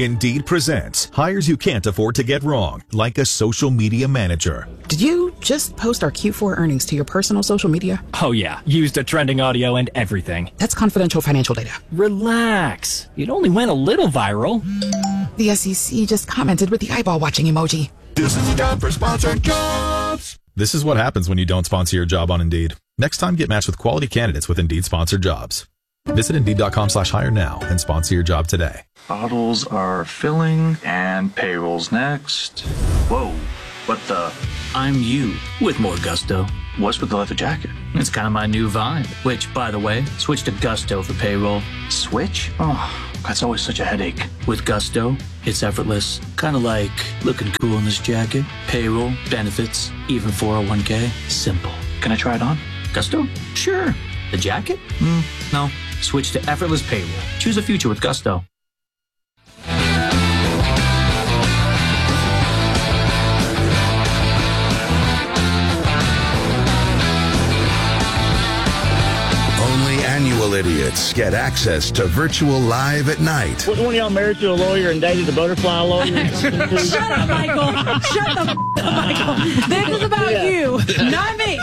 Indeed presents hires you can't afford to get wrong, like a social media manager. Did you just post our Q4 earnings to your personal social media? Oh yeah, used a trending audio and everything. That's confidential financial data. Relax. It only went a little viral. The SEC just commented with the eyeball watching emoji. This is time for sponsored jobs. This is what happens when you don't sponsor your job on Indeed. Next time, get matched with quality candidates with Indeed sponsored jobs. Visit Indeed.com/hire now and sponsor your job today. Bottles are filling and payroll's next. Whoa, what the? I'm you with more gusto. What's with the leather jacket? It's kind of my new vibe. Which, by the way, switch to Gusto for payroll. Switch? Oh, that's always such a headache. With Gusto, it's effortless. Kind of like looking cool in this jacket. Payroll, benefits, even 401k. Simple. Can I try it on? Gusto? Sure. The jacket? No. Switch to effortless payroll. Choose a future with Gusto. Only annual idiots get access to Virtual Live at Night. One of y'all married to a lawyer and dated the butterfly lawyer? Shut up, Michael. Shut the up, Michael. This is about you, not me.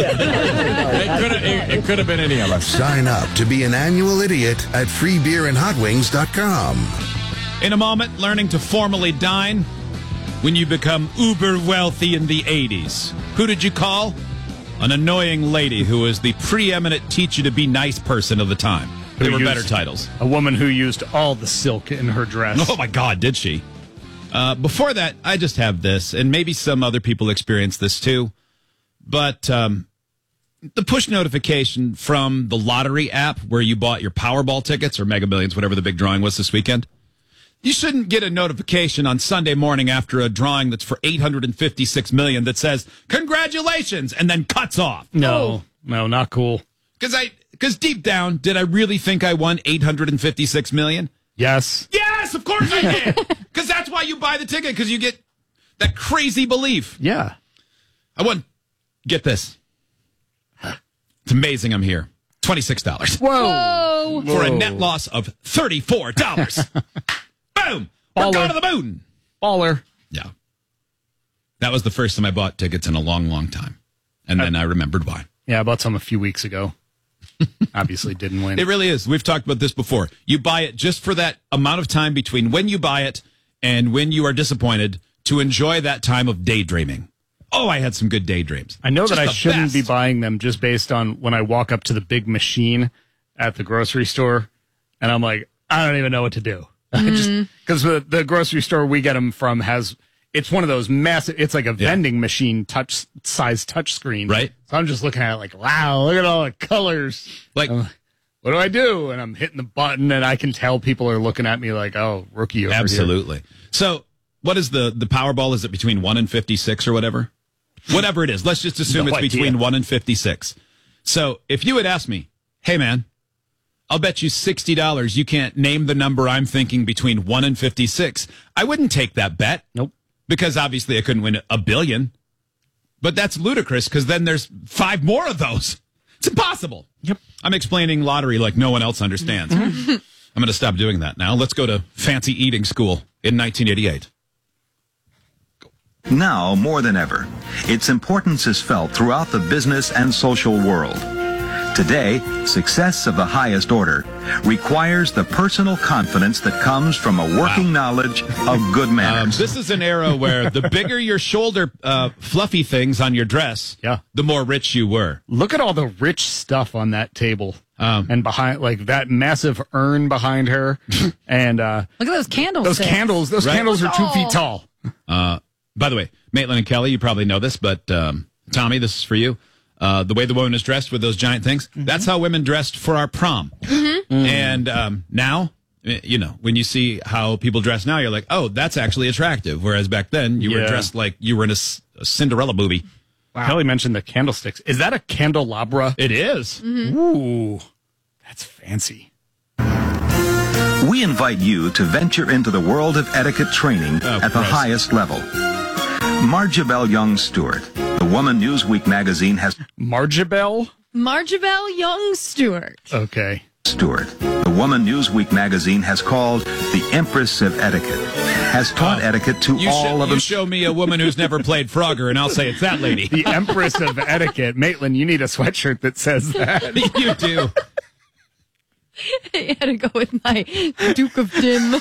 It could have been any of us. Sign up to be an annual idiot at freebeerandhotwings.com. In a moment, learning to formally dine when you become uber wealthy in the 80s. Who did you call? An annoying lady who was the preeminent teach you to be nice person of the time. There were better titles. A woman who used all the silk in her dress. Oh, my God, did she? Before that, I just have this, and maybe some other people experience this too, but the push notification from the lottery app where you bought your Powerball tickets or Mega Millions, whatever the big drawing was this weekend, you shouldn't get a notification on Sunday morning after a drawing that's for $856 million that says, congratulations, and then cuts off. No, not cool. Because deep down, did I really think I won $856 million? Yes. Yes, of course I did. Because that's why you buy the ticket, because you get that crazy belief. Yeah. I won. Get this. It's amazing I'm here. $26. Whoa. For a net loss of $34. Boom. We're going to the moon. Baller. Yeah. That was the first time I bought tickets in a long, long time. And then I remembered why. Yeah, I bought some a few weeks ago. Obviously didn't win. It really is. We've talked about this before. You buy it just for that amount of time between when you buy it and when you are disappointed to enjoy that time of daydreaming. Oh, I had some good daydreams. I know just that I shouldn't be buying them just based on when I walk up to the big machine at the grocery store and I'm like, I don't even know what to do. Because the grocery store we get them from it's one of those massive, it's like a vending machine size touch screen. Right. So I'm just looking at it like, wow, look at all the colors. Like, what do I do? And I'm hitting the button and I can tell people are looking at me like, oh, rookie over absolutely. here. So what is the Powerball? Is it between 1 and 56 or whatever? Whatever it is. Let's just assume it's between 1 and 56. So if you had asked me, hey, man, I'll bet you $60 you can't name the number I'm thinking between 1 and 56. I wouldn't take that bet. Nope. Because obviously I couldn't win $1 billion. But that's ludicrous because then there's 5 more of those. It's impossible. Yep. I'm explaining lottery like no one else understands. I'm going to stop doing that now. Let's go to fancy eating school in 1988. Now more than ever, its importance is felt throughout the business and social world. Today, success of the highest order requires the personal confidence that comes from a working knowledge of good manners. This is an era where the bigger your shoulder fluffy things on your dress, the more rich you were. Look at all the rich stuff on that table. And behind, like that massive urn behind her. And look at those candles. Those candles are 2 feet tall. By the way, Maitland and Kelly, you probably know this, but Tommy, this is for you. The way the woman is dressed with those giant things, that's how women dressed for our prom. And now, you know, when you see how people dress now, you're like, oh, that's actually attractive. Whereas back then, you were dressed like you were in a Cinderella movie. Wow. Kelly mentioned the candlesticks. Is that a candelabra? It is. Ooh, that's fancy. We invite you to venture into the world of etiquette training at the highest level. Marjabelle Young Stewart, the Woman Newsweek magazine has... Marjabelle Young Stewart. Okay. Stewart, the Woman Newsweek magazine has called the Empress of Etiquette, has taught etiquette to all of them. You show me a woman who's never played Frogger, and I'll say it's that lady. The Empress of Etiquette. Maitland, you need a sweatshirt that says that. You do. I had to go with my Duke of Dim.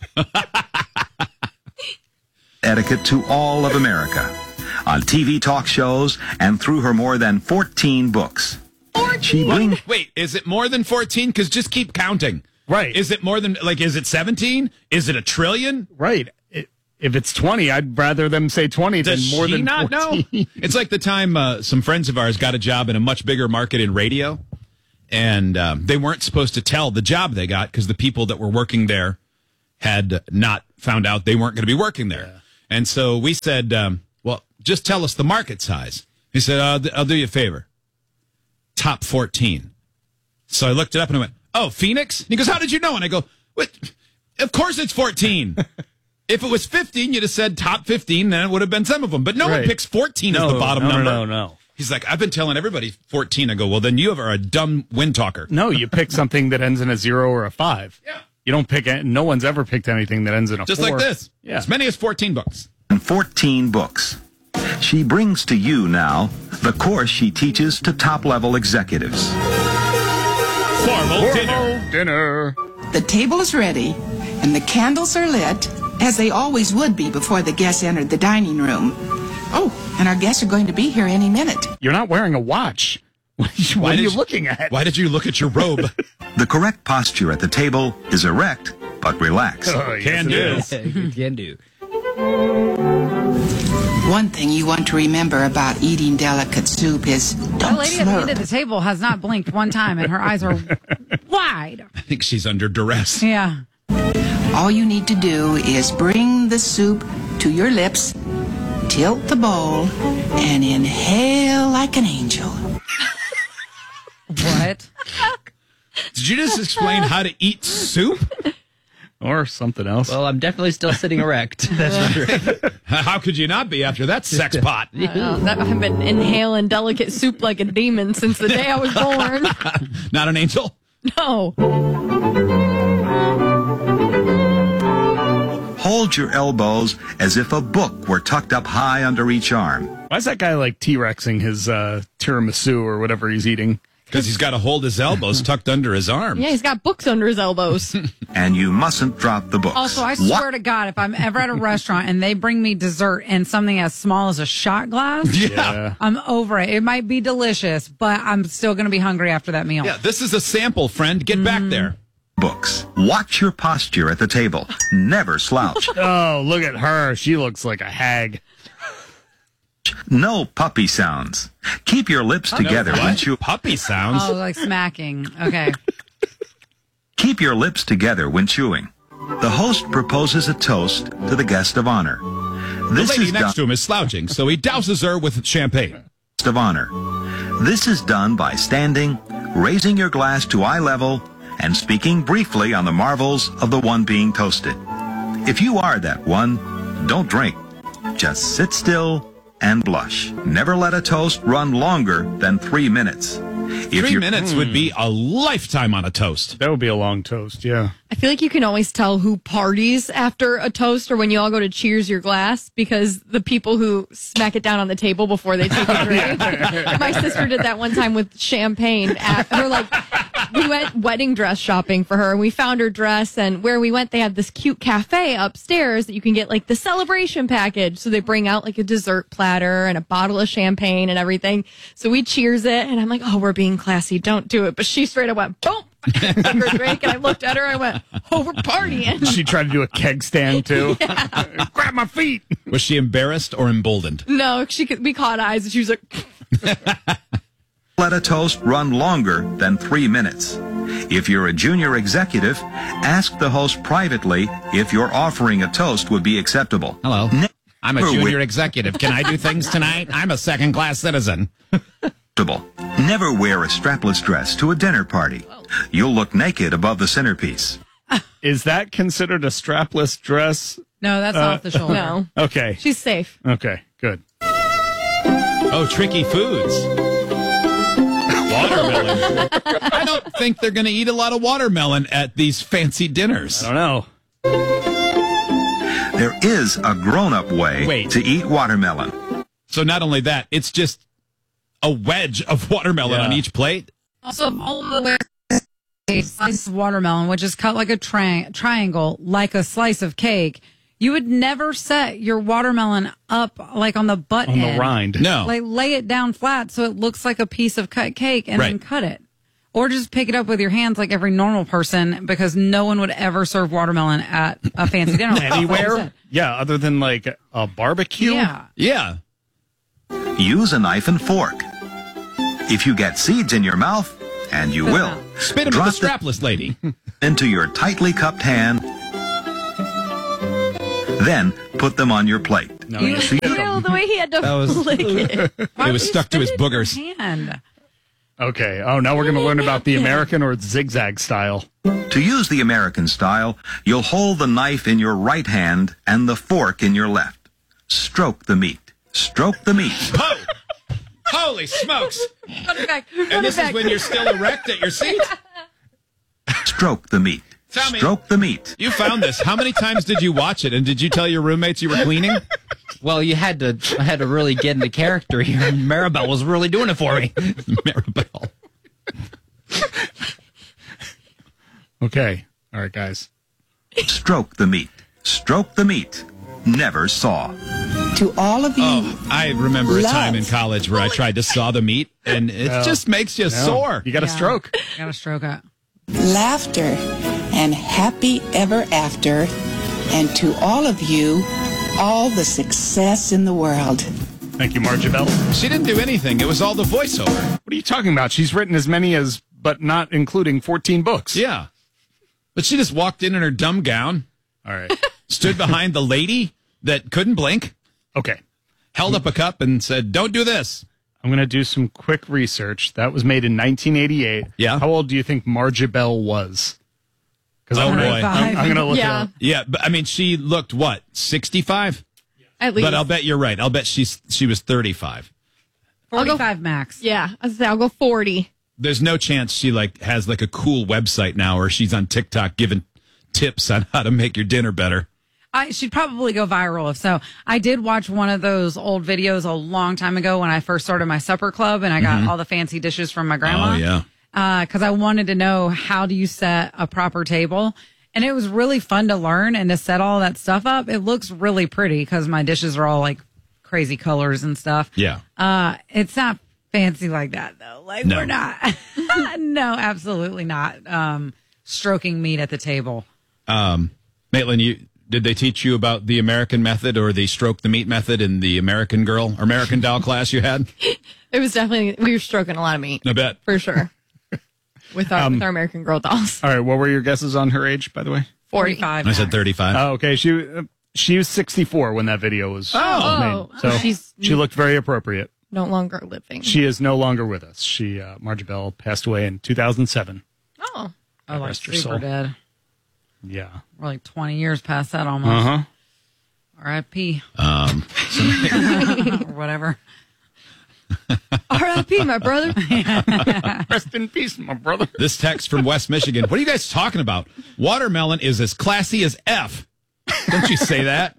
Etiquette to all of America, on TV talk shows and through her more than 14 books. Wait, is it more than 14? Because just keep counting. Right. Is it more than, is it 17? Is it a trillion? Right. If it's 20, I'd rather them say 20 than more than 14. Not know? It's like the time some friends of ours got a job in a much bigger market in radio, and they weren't supposed to tell the job they got because the people that were working there had not found out they weren't going to be working there. Yeah. And so we said, well, just tell us the market size. He said, I'll do you a favor. Top 14. So I looked it up and I went, oh, Phoenix? And he goes, how did you know? And I go, what? Of course it's 14. If it was 15, you'd have said top 15, then it would have been some of them. But no one picks 14 as the bottom number. No. He's like, I've been telling everybody 14. I go, well, then you are a dumb wind talker. No, you pick something that ends in a 0 or a 5. Yeah. You don't pick it. No one's ever picked anything that ends in a 4. Just like this. Yeah. As many as 14 books. 14 books. She brings to you now the course she teaches to top-level executives. Formal dinner. The table is ready, and the candles are lit, as they always would be before the guests entered the dining room. Oh, and our guests are going to be here any minute. You're not wearing a watch. What are you looking at? Why did you look at your robe? The correct posture at the table is erect, but relaxed. Oh, Can do. Can do. One thing you want to remember about eating delicate soup is The don't lady at the end slurp. of the table has not blinked one time, and her eyes are wide. I think she's under duress. Yeah. All you need to do is bring the soup to your lips, tilt the bowl, and inhale like an angel. What? Did you just explain how to eat soup? Or something else. Well, I'm definitely still sitting erect. That's right. How could you not be after that sex pot? I've been inhaling delicate soup like a demon since the day I was born. Not an angel? No. Hold your elbows as if a book were tucked up high under each arm. Why is that guy like T-Rexing his tiramisu or whatever he's eating? Because he's got to hold his elbows tucked under his arms. Yeah, he's got books under his elbows. And you mustn't drop the books. Also, I swear to God, if I'm ever at a restaurant and they bring me dessert in something as small as a shot glass, I'm over it. It might be delicious, but I'm still going to be hungry after that meal. Yeah, this is a sample, friend. Get back there. Books. Watch your posture at the table. Never slouch. Oh, look at her. She looks like a hag. No puppy sounds. Keep your lips together when you puppy sounds. Oh, like smacking. Okay. Keep your lips together when chewing. The host proposes a toast to the guest of honor. This the lady is next to him is slouching, so he douses her with champagne. Guest of honor. This is done by standing, raising your glass to eye level, and speaking briefly on the marvels of the one being toasted. If you are that one, don't drink. Just sit still and blush. Never let a toast run longer than 3 minutes. If 3 minutes would be a lifetime on a toast. That would be a long toast, yeah. I feel like you can always tell who parties after a toast or when you all go to cheers your glass because the people who smack it down on the table before they take a drink. My sister did that one time with champagne. We went wedding dress shopping for her and we found her dress, and where we went they had this cute cafe upstairs that you can get like the celebration package. So they bring out like a dessert platter and a bottle of champagne and everything. So we cheers it and I'm like, oh, we're being classy, don't do it. But she straight up went, boom. Took her drink and I looked at her. I went, "Oh, we're partying." She tried to do a keg stand too. Yeah. Grab my feet. Was she embarrassed or emboldened? No, we caught eyes and she was like. let a toast run longer than 3 minutes. If you're a junior executive, ask the host privately if your offering a toast would be acceptable. Hello. I'm a junior executive. Can I do things tonight? I'm a second-class citizen. Never wear a strapless dress to a dinner party. You'll look naked above the centerpiece. Is that considered a strapless dress? No, that's off the shoulder. No. Okay. She's safe. Okay, good. Oh, Tricky Foods. Watermelon. watermelon. I don't think they're going to eat a lot of watermelon at these fancy dinners. I don't know. There is a grown-up way to eat watermelon. So not only that, it's just a wedge of watermelon on each plate. Also, all the way a slice of watermelon, which is cut like a triangle, like a slice of cake. You would never set your watermelon up like on the butt On end. the rind. No. Like lay it down flat so it looks like a piece of cut cake and then cut it. Or just pick it up with your hands like every normal person, because no one would ever serve watermelon at a fancy dinner. Anywhere? Yeah, other than like a barbecue? Yeah. Yeah. Use a knife and fork. If you get seeds in your mouth, and you will, spit them drop at the strapless lady into your tightly cupped hand. Then put them on your plate. No, the way he had to flick it. It was stuck to his boogers. Hand. Okay. Oh, now we're going to learn about the American or zigzag style. To use the American style, you'll hold the knife in your right hand and the fork in your left. Stroke the meat. Stroke the meat. Oh! Holy smokes! Run it back. And this is when you're still erect at your seat? Stroke the meat. Tommy, stroke the meat. You found this. How many times did you watch it? And did you tell your roommates you were cleaning? Well, I had to really get into character here. Maribel was really doing it for me. Maribel. Okay. All right, guys. Stroke the meat. Stroke the meat. Never saw. To all of you. Oh, I remember a time in college where I tried to saw the meat, and it just makes you sore. You got a stroke. Got to stroke it. Laughter and happy ever after. And to all of you, all the success in the world. Thank you, Marjabelle. She didn't do anything. It was all the voiceover. What are you talking about? She's written as many as, but not including 14 books. Yeah. But she just walked in her dumb gown. All right. Stood behind the lady that couldn't blink. Okay. Held up a cup and said, "Don't do this." I'm going to do some quick research. That was made in 1988. Yeah. How old do you think Marjabelle was? Because Oh, boy. I'm going to look it up. Yeah, but I mean, she looked, what, 65? At least. But I'll bet you're right. I'll bet she was 35. 45 max. Yeah. I'll go 40. There's no chance she has a cool website now, or she's on TikTok giving tips on how to make your dinner better. She'd probably go viral if so. I did watch one of those old videos a long time ago when I first started my supper club, and I got all the fancy dishes from my grandma. Oh, yeah. Because I wanted to know, how do you set a proper table? And it was really fun to learn and to set all that stuff up. It looks really pretty because my dishes are all like crazy colors and stuff. Yeah. It's not fancy like that, though. No. We're not. No, absolutely not. Stroking meat at the table. Maitland, did they teach you about the American method or the stroke the meat method in the American Girl or American Doll class you had? It was definitely, we were stroking a lot of meat. I bet. For sure. With our American Girl dolls. All right. What were your guesses on her age, by the way? 45. I said 35. Oh, okay. She was 64 when that video was Oh. made. So she looked very appropriate. No longer living. She is no longer with us. She, Marjabelle, passed away in 2007. Oh. Oh, like Rest her super soul. dead. Yeah. We're like 20 years past that almost. Uh-huh. R.I.P. Or whatever. R.I.P., my brother. Rest in peace, my brother. This text from West Michigan. What are you guys talking about? Watermelon is as classy as F. Don't you say that?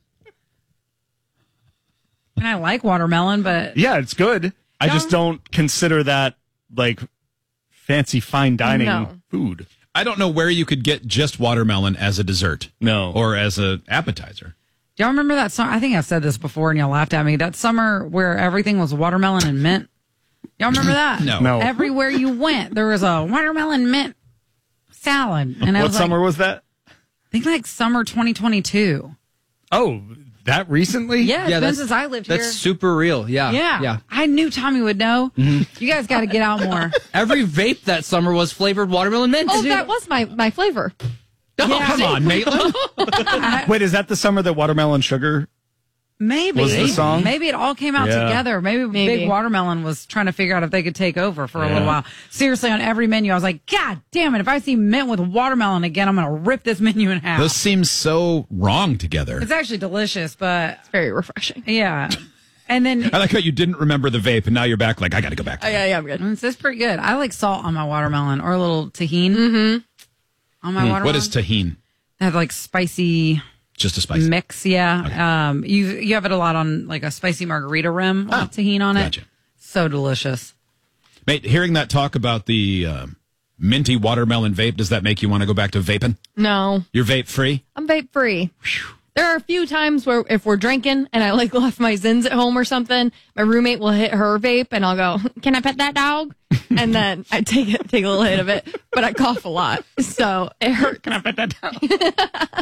And I like watermelon, but Yeah, it's good. I just don't consider that fancy fine dining food. I don't know where you could get just watermelon as a dessert. No. Or as an appetizer. do y'all remember that summer? I think I've said this before and y'all laughed at me. That summer where everything was watermelon and mint. Y'all remember that? No. Everywhere you went, there was a watermelon mint salad. And I What was summer was that? I think summer 2022. Oh, that recently? Yeah, it's been since I lived here. That's super real. Yeah. Yeah. I knew Tommy would know. You guys got to get out more. Every vape that summer was flavored watermelon mint. Oh, that was my flavor. Oh, come on, Maitland. Wait, is that the summer that Watermelon Sugar Maybe. was the song? Maybe it all came out Yeah. together. Maybe Big Watermelon was trying to figure out if they could take over for a little while. Seriously, on every menu, I was like, God damn it. If I see mint with watermelon again, I'm going to rip this menu in half. Those seem so wrong together. It's actually delicious, but It's very refreshing. yeah. And then I like how you didn't remember the vape, and now you're back like, I got to go back. Yeah, I'm good. This is pretty good. I like salt on my watermelon or a little tahini on my watermelon. What is tahini? They have like spicy... Just a spicy mix, yeah. Okay. You have it a lot on like a spicy margarita rim with tahini on it. Gotcha. So delicious. Mate, hearing that talk about the minty watermelon vape, does that make you want to go back to vaping? No. You're vape free? I'm vape free. There are a few times where if we're drinking and I like left my Zins at home or something, my roommate will hit her vape and I'll go, "Can I pet that dog?" And then I take a little hit of it, but I cough a lot. So it hurts. Can I pet that dog?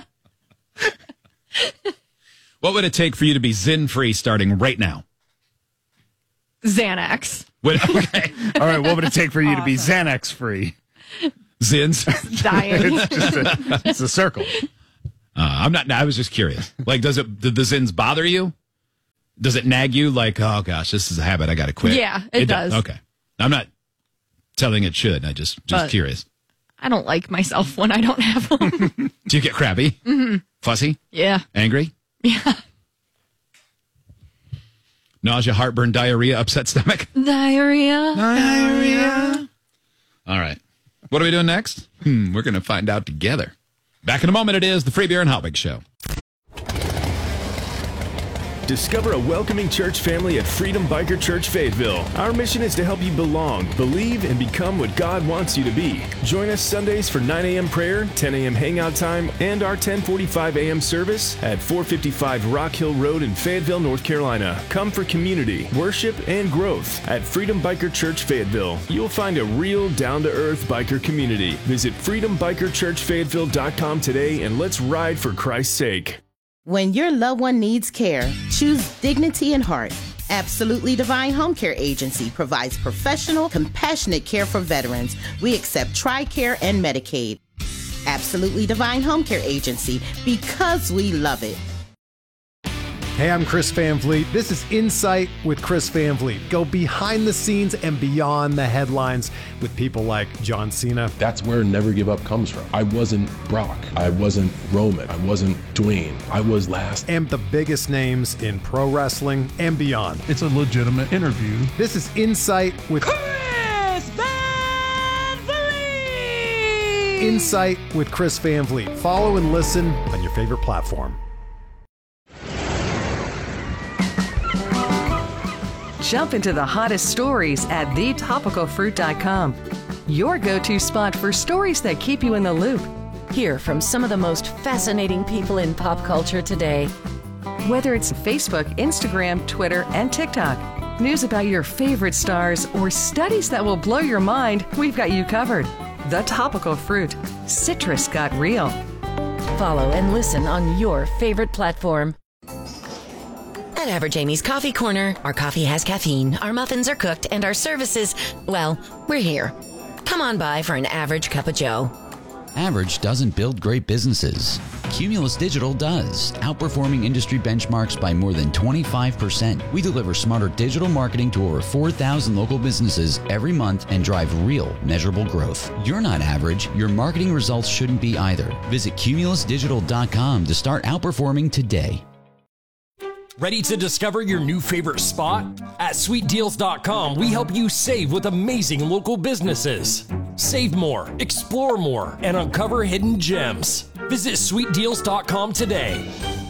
What would it take for you to be Zyn free starting right now? Xanax. Okay. All right. What would it take for you to be Xanax free? Zins. Dying. It's a circle. I'm not. I was just curious. Like, did the Zins bother you? Does it nag you? Like, oh gosh, this is a habit. I got to quit. Yeah, it does. Okay. I'm not telling it should. I just curious. I don't like myself when I don't have them. Do you get crabby? Mm-hmm. Fussy? Yeah. Angry? Yeah. Nausea, heartburn, diarrhea, upset stomach? Diarrhea. All right. What are we doing next? We're going to find out together. Back in a moment, it is the Free Beer and Hot Wings Show. Discover a welcoming church family at Freedom Biker Church Fayetteville. Our mission is to help you belong, believe, and become what God wants you to be. Join us Sundays for 9 a.m. prayer, 10 a.m. hangout time, and our 10:45 a.m. service at 455 Rock Hill Road in Fayetteville, North Carolina. Come for community, worship, and growth at Freedom Biker Church Fayetteville. You'll find a real, down-to-earth biker community. Visit freedombikerchurchfayetteville.com today and let's ride for Christ's sake. When your loved one needs care, choose Dignity and Heart. Absolutely Divine Home Care Agency provides professional, compassionate care for veterans. We accept TRICARE and Medicaid. Absolutely Divine Home Care Agency, because we love it. Hey, I'm Chris Van Vliet. This is Insight with Chris Van Vliet. Go behind the scenes and beyond the headlines with people like John Cena. That's where Never Give Up comes from. I wasn't Brock. I wasn't Roman. I wasn't Dwayne. I was last. And the biggest names in pro wrestling and beyond. It's a legitimate interview. This is Insight with Chris Van Vliet. Insight with Chris Van Vliet. Follow and listen on your favorite platform. Jump into the hottest stories at thetopicalfruit.com. Your go-to spot for stories that keep you in the loop. Hear from some of the most fascinating people in pop culture today. Whether it's Facebook, Instagram, Twitter, and TikTok, news about your favorite stars, or studies that will blow your mind, we've got you covered. The Topical Fruit. Citrus got real. Follow and listen on your favorite platform. At Average Amy's Coffee Corner, our coffee has caffeine, our muffins are cooked, and our services, well, we're here. Come on by for an average cup of joe. Average doesn't build great businesses. Cumulus Digital does, outperforming industry benchmarks by more than 25%. We deliver smarter digital marketing to over 4,000 local businesses every month and drive real, measurable growth. You're not average. Your marketing results shouldn't be either. Visit cumulusdigital.com to start outperforming today. Ready to discover your new favorite spot? At sweetdeals.com, we help you save with amazing local businesses. Save more, explore more, and uncover hidden gems. Visit sweetdeals.com today.